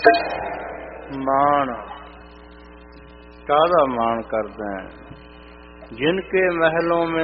मान कादा मान करते हैं? जिनके महलों में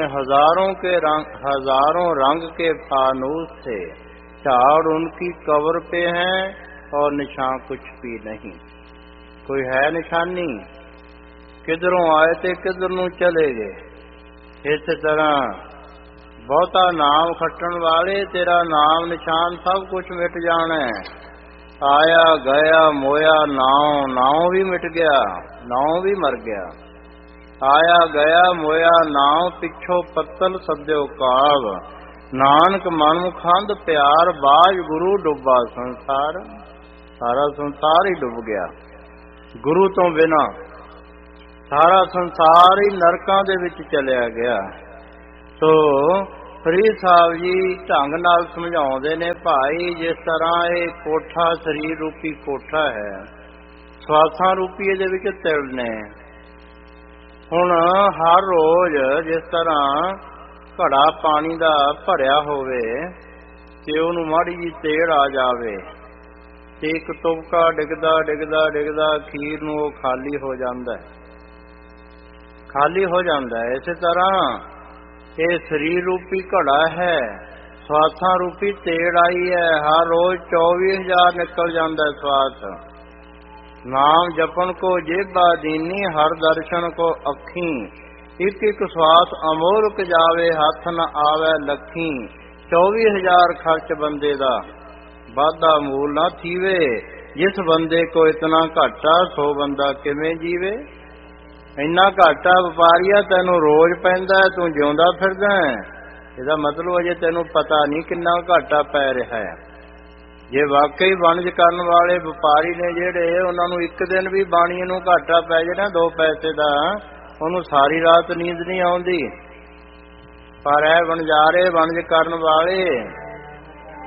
हजारों रंग के फानूस थे, झाड़ उनकी कब्र पे हैं और निशान कुछ भी नहीं। कोई है निशानी? किधरों आए थे किधर नूं चले गए। इस तरह बहुता नाम खट्टण वाले, तेरा नाम निशान सब कुछ मिट जाना है। आया गया मोया नाव भी मिट गया, नाव भी मर गया। आया गया मोया नाव, पिछो पत्तल सद्यो काव। नानक मन मुखंद प्यार, बाज गुरु डुबा संसार। सारा संसार ही डुब गया गुरु तो बिना। सारा संसार ही नरकां दे विच चलिया गया। तो फरीद साहब जी ढंग नाल समझाउंदे ने, भाई जिस तरह ये कोठा शरीर रूपी कोठा है, सवासां रूपी इहदे विच तिल ने। हुण हर रोज जिस तरह घड़ा पानी दा भरिया होवे ते उहनूं माड़ी जी तेड़ आ जावे ते एक तुपका डिगदा डिगदा डिगदा अखीर नूं ओह खाली हो जांदा है, खाली हो जांदा है। इस तरह ये शरीर रूपी घड़ा है, स्वासां रूपी तेड़ आई है। हर रोज 24,000 निकल जाता है स्वास। नाम जपन को जेबा दीनी, हर दर्शन को अखी। एक एक स्वास अमोलक जावे, हथ न आवे लखी। 24,000 खर्च बंदे दा, वाधा मूल ना थीवे। जिस बंदे को इतना घाटा, सो बंदा किवें जीवे। इन्ना घाटा वपारिया तैनू रोज पैंदा, तू जिउंदा फिरदा है। ਇਹਦਾ मतलब अजे तैनू पता नहीं किन्ना घाटा पै रहा है। जे वाकई वणज करन वाले वपारी ने ਜਿਹੜੇ, ਉਹਨਾਂ ਨੂੰ ਇੱਕ ਦਿਨ ਵੀ ਬਾਣੀ ਨੂੰ ਘਾਟਾ ਪੈ ਜਾਏ ਨਾ 2 ਪੈਸੇ ਦਾ, ਉਹਨੂੰ ਸਾਰੀ ਰਾਤ ਨੀਂਦ ਨਹੀਂ ਆਉਂਦੀ। ਪਰ ਇਹ ਵਣਜਾਰੇ ਵਣਜ ਕਰਨ ਵਾਲੇ